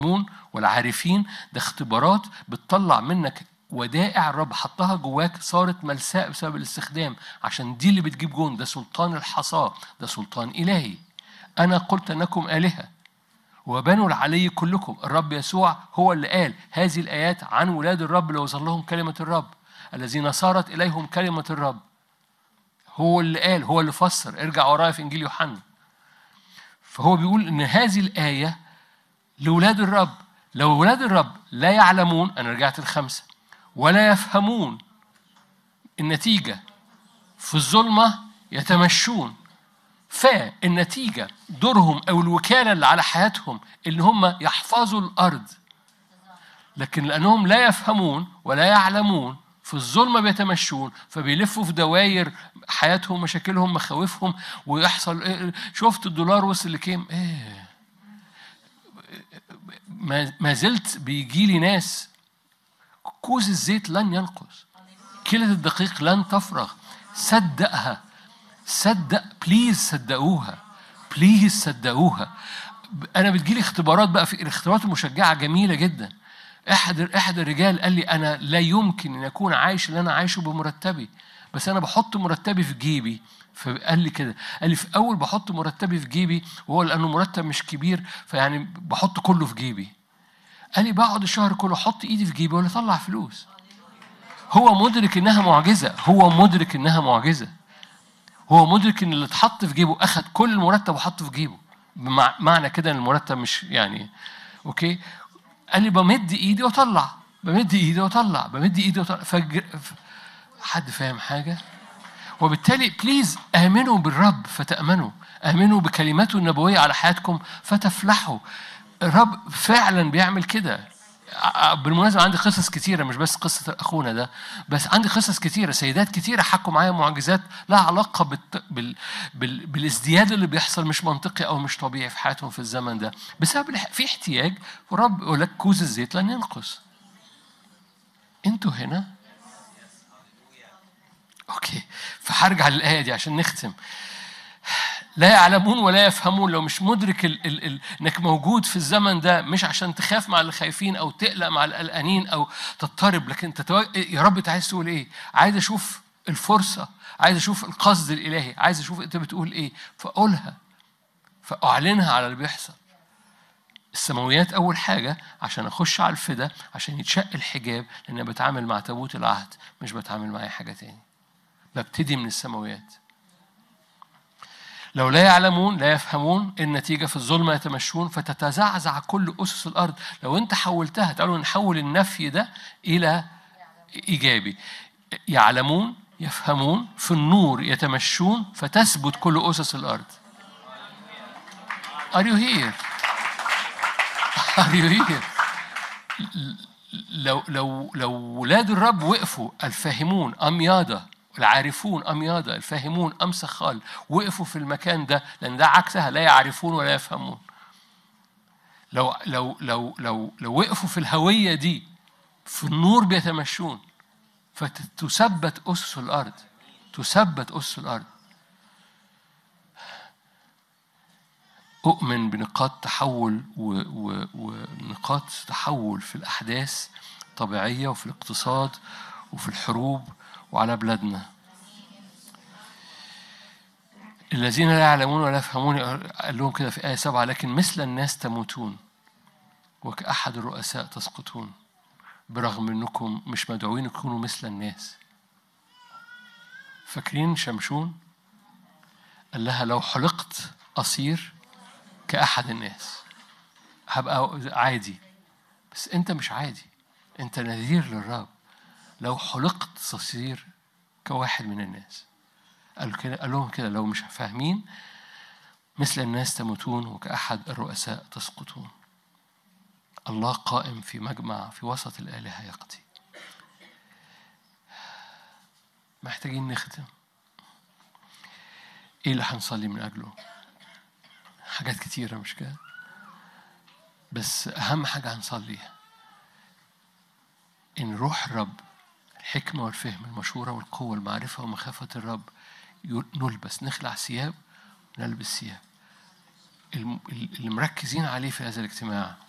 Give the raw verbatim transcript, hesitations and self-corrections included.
والعارفين. ده اختبارات بتطلع منك ودائع الرب حطها جواك صارت ملساء بسبب الاستخدام، عشان دي اللي بتجيب جون. ده سلطان الحصاة، ده سلطان إلهي. أنا قلت أنكم آلهة وبنو العلي كلكم. الرب يسوع هو اللي قال هذه الآيات عن ولاد الرب اللي وصل لهم كلمة الرب، الذين صارت إليهم كلمة الرب. هو اللي قال، هو اللي فسر. ارجع ورايا في إنجيل يوحنا. فهو بيقول إن هذه الآية لولاد الرب. لو ولاد الرب لا يعلمون، أنا رجعت الخمسة، ولا يفهمون، النتيجة في الظلمة يتمشون. فالنتيجة دورهم أو الوكالة اللي على حياتهم اللي هم يحفظوا الأرض، لكن لأنهم لا يفهمون ولا يعلمون في الظلمة بيتمشون، فبيلفوا في دواير حياتهم، مشاكلهم، مخاوفهم، ويحصل إيه؟ شفت الدولار وصل لكام؟ إيه؟ ما زلت بيجي لي ناس كوز الزيت لن ينقص، كيلة الدقيق لن تفرغ. صدقها، صدق بليز، صدقوها بليز، صدقوها. أنا بتجيلي اختبارات بقى، في الاختبارات المشجعة جميلة جدا. أحد أحد الرجال قال لي أنا لا يمكن أن أكون عايش اللي أنا عايشه بمرتبي، بس أنا بحط مرتبي في جيبي. فقال لي كده، قال لي في أول بحط مرتبي في جيبي، وهو لأنه مرتب مش كبير فيعني بحط كله في جيبي. قال لي بقعد الشهر كله أحط إيدي في جيبي ولا أطلع فلوس. هو مدرك إنها معجزة، هو مدرك إنها معجزة، هو مدرك إن اللي اتحط في جيبه أخذ كل المرتب وحطه في جيبه. بمعنى كده إن المرتب مش يعني أوكي. قال لي بمد إيدي وأطلع، بمد إيدي وأطلع، بمد إيدي وأطلع. فجر... حد فاهم حاجة؟ وبالتالي بليز آمنوا بالرب فتأمنوا، آمنوا بكلماته النبوية على حياتكم فتفلحوا. الرب فعلا بيعمل كده. بالمناسبة عندي قصص كتيرة، مش بس قصة أخونا ده، بس عندي قصص كتيرة، سيدات كتيرة حكوا معايا معجزات لها علاقة بالت... بال... بال... بالازدياد اللي بيحصل مش منطقي أو مش طبيعي في حياتهم في الزمن ده بسبب في احتياج. والرب يقول لك كوز الزيت لن ينقص. انتوا هنا أوكي. فهرجع للآية دي عشان نختم. لا يعلمون ولا يفهمون. لو مش مدرك ال ال ال انك موجود في الزمن ده، مش عشان تخاف مع اللي خايفين او تقلق مع القلقانين او تضطرب، لكن تتو... يا رب انت عايز تقول ايه؟ عايز اشوف الفرصه، عايز اشوف القصد الالهي، عايز اشوف انت بتقول ايه، فاقولها، فاعلنها على اللي بيحصل. السماويات اول حاجه عشان اخش على الفدا، عشان يتشق الحجاب، لان انا بتعامل مع تابوت العهد، مش بتعامل مع اي حاجه تاني. ببتدي من السماويات. لو لا يعلمون لا يفهمون، النتيجة في الظلمة يتمشون فتتزعزع كل أسس الأرض. لو أنت حولتها، تعالوا نحول النفي ده إلى إيجابي. يعلمون، يفهمون، في النور يتمشون فتثبت كل أسس الأرض. Are you here? Are you here? لو لو لو ولاد الرب وقفوا الفاهمون أمياضة، العارفون أمياضة، الفاهمون أم سخال، وقفوا في المكان ده، لأن ده عكسها، لا يعرفون ولا يفهمون. لو لو لو لو لو وقفوا في الهوية دي، في النور بيتمشون فتثبت أسس الأرض، تثبت أسس الأرض. أؤمن بنقاط تحول ونقاط تحول في الأحداث الطبيعية وفي الاقتصاد وفي الحروب وعلى بلادنا. الذين لا يعلمون ولا يفهمون، قال لهم كده في آية سبعة، لكن مثل الناس تموتون وكأحد الرؤساء تسقطون. برغم أنكم مش مدعوين تكونوا مثل الناس. فاكرين شمشون؟ قال لها لو حلقت أصير كأحد الناس، هبقى عادي. بس أنت مش عادي، أنت نذير للرب. لو حلقت تصير كواحد من الناس. قال كده، قال لهم كده، لو مش فاهمين مثل الناس تموتون وكأحد الرؤساء تسقطون. الله قائم في مجمع في وسط الآلهة يقضي. محتاجين نختم. إيه اللي هنصلي من أجله؟ حاجات كتيرة مش كده؟ بس أهم حاجة هنصليها إن روح الرب، الحكمة والفهم، المشورة والقوة والمعرفة ومخافة الرب نلبس، نخلع ثياب ونلبس ثياب. اللي مركزين عليه في هذا الاجتماع